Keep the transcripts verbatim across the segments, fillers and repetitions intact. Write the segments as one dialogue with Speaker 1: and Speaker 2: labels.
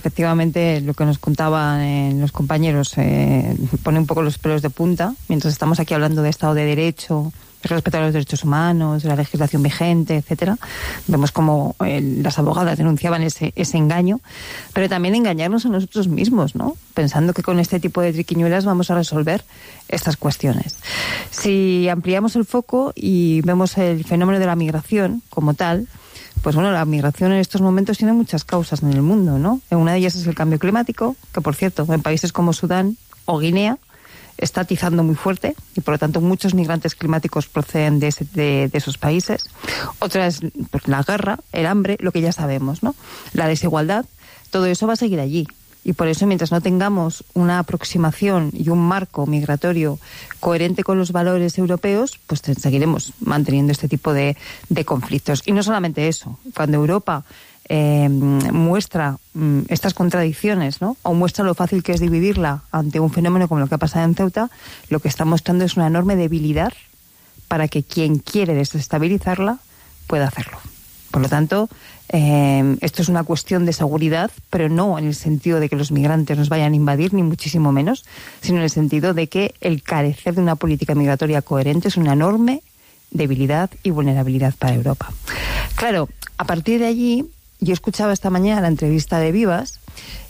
Speaker 1: efectivamente lo que nos contaban eh, los compañeros eh, pone un poco los pelos de punta, mientras estamos aquí hablando de Estado de Derecho, de respeto a los derechos humanos, de la legislación vigente, etcétera. Vemos como eh, las abogadas denunciaban ese, ese engaño, pero también engañarnos a nosotros mismos, ¿no? Pensando que con este tipo de triquiñuelas vamos a resolver estas cuestiones. Si ampliamos el foco y vemos el fenómeno de la migración como tal, pues bueno, la migración en estos momentos tiene muchas causas en el mundo, ¿no? Una de ellas es el cambio climático, que por cierto, en países como Sudán o Guinea está atizando muy fuerte y por lo tanto muchos migrantes climáticos proceden de, ese, de, de esos países. Otra es pues, la guerra, el hambre, lo que ya sabemos, ¿no? La desigualdad, todo eso va a seguir allí. Y por eso, mientras no tengamos una aproximación y un marco migratorio coherente con los valores europeos, pues seguiremos manteniendo este tipo de, de conflictos. Y no solamente eso, cuando Europa eh, muestra mm, estas contradicciones, ¿no? O muestra lo fácil que es dividirla ante un fenómeno como lo que ha pasado en Ceuta, lo que está mostrando es una enorme debilidad para que quien quiere desestabilizarla pueda hacerlo. Por lo tanto, eh, esto es una cuestión de seguridad, pero no en el sentido de que los migrantes nos vayan a invadir, ni muchísimo menos, sino en el sentido de que el carecer de una política migratoria coherente es una enorme debilidad y vulnerabilidad para Europa. Claro, a partir de allí, yo escuchaba esta mañana la entrevista de Vivas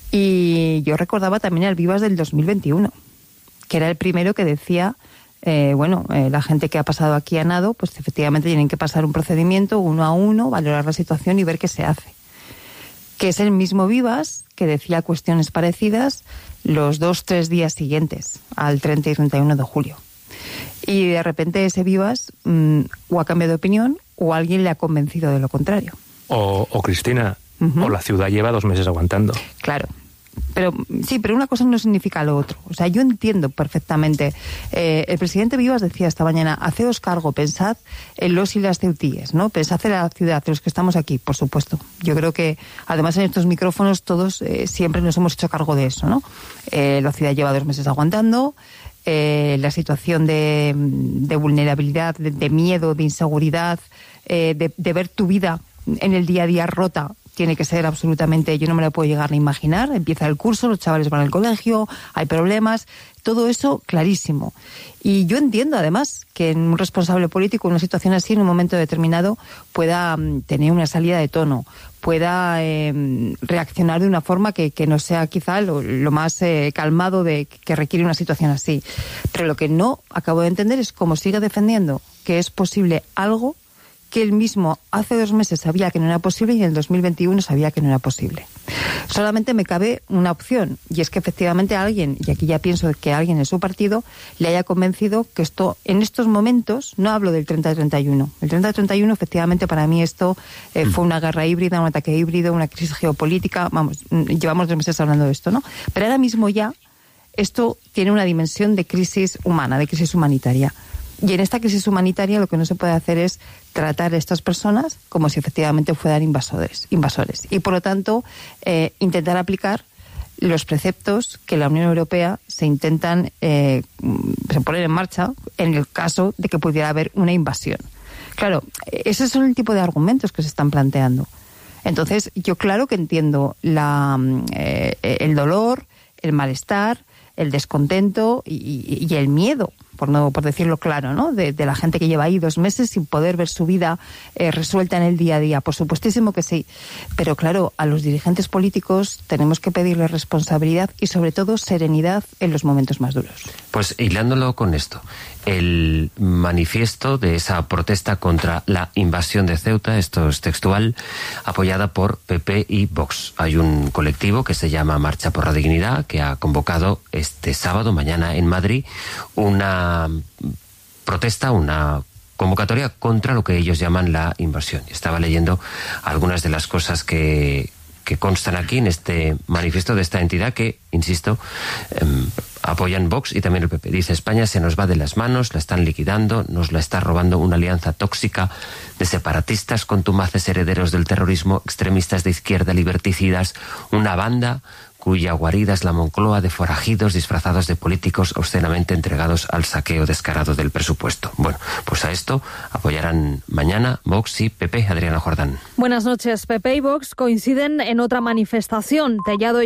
Speaker 1: y yo recordaba también el Vivas del dos mil veintiuno, que era el primero que decía... Eh, bueno, eh, la gente que ha pasado aquí a nado, pues efectivamente tienen que pasar un procedimiento uno a uno, valorar la situación y ver qué se hace. Que es el mismo Vivas que decía cuestiones parecidas los dos, tres días siguientes, al treinta y treinta y uno de julio. Y de repente ese Vivas mmm, o ha cambiado de opinión o alguien le ha convencido de lo contrario.
Speaker 2: O, o Cristina, uh-huh. o la ciudad lleva dos meses aguantando.
Speaker 1: Claro. Pero sí, pero una cosa no significa lo otro. O sea, yo entiendo perfectamente. Eh, el presidente Vivas decía esta mañana, haceos cargo, pensad en los y las ceutíes, ¿no? Pensad en la ciudad, en los que estamos aquí, por supuesto. Yo creo que, además, en estos micrófonos todos eh, siempre nos hemos hecho cargo de eso, ¿no? Eh, la ciudad lleva dos meses aguantando, eh, la situación de, de vulnerabilidad, de, de miedo, de inseguridad, eh, de, de ver tu vida en el día a día rota, tiene que ser absolutamente, yo no me lo puedo llegar a imaginar. Empieza el curso, los chavales van al colegio, hay problemas, todo eso clarísimo. Y yo entiendo además que un responsable político en una situación así, en un momento determinado, pueda um, tener una salida de tono, pueda eh, reaccionar de una forma que, que no sea quizá lo, lo más eh, calmado de que requiere una situación así. Pero lo que no acabo de entender es cómo sigue defendiendo que es posible algo que él mismo hace dos meses sabía que no era posible y en el dos mil veintiuno sabía que no era posible. Solamente me cabe una opción, y es que efectivamente alguien, y aquí ya pienso que alguien en su partido, le haya convencido que esto, en estos momentos, no hablo del treinta treinta y uno, el treinta treinta y uno efectivamente para mí esto eh, fue una guerra híbrida, un ataque híbrido, una crisis geopolítica, vamos, llevamos dos meses hablando de esto, ¿no? Pero ahora mismo ya esto tiene una dimensión de crisis humana, de crisis humanitaria. Y en esta crisis humanitaria lo que no se puede hacer es tratar a estas personas como si efectivamente fueran invasores. invasores. Y por lo tanto, eh, intentar aplicar los preceptos que la Unión Europea se intentan eh, se poner en marcha en el caso de que pudiera haber una invasión. Claro, esos son el tipo de argumentos que se están planteando. Entonces, yo claro que entiendo la, eh, el dolor, el malestar, el descontento y, y, y el miedo, por no por decirlo claro, ¿no? De, de la gente que lleva ahí dos meses sin poder ver su vida eh, resuelta en el día a día. Por supuestísimo que sí. Pero claro, a los dirigentes políticos tenemos que pedirles responsabilidad y sobre todo serenidad en los momentos más duros.
Speaker 3: Pues hilándolo con esto, el manifiesto de esa protesta contra la invasión de Ceuta, esto es textual, apoyada por P P y Vox. Hay un colectivo que se llama Marcha por la Dignidad que ha convocado este sábado, mañana en Madrid, una protesta, una convocatoria contra lo que ellos llaman la invasión. Estaba leyendo algunas de las cosas que, que constan aquí en este manifiesto de esta entidad que, insisto, eh, apoyan Vox y también el P P. Dice: España se nos va de las manos, la están liquidando, nos la está robando una alianza tóxica de separatistas, contumaces herederos del terrorismo, extremistas de izquierda, liberticidas, una banda cuya guarida es la Moncloa, de forajidos disfrazados de políticos obscenamente entregados al saqueo descarado del presupuesto. Bueno, pues a esto apoyarán mañana Vox y P P. Adriana Jordán.
Speaker 4: Buenas noches. P P y Vox coinciden en otra manifestación. Tellado